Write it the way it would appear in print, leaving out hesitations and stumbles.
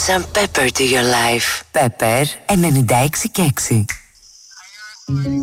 some pepper to your life. Pepper 96 και 6.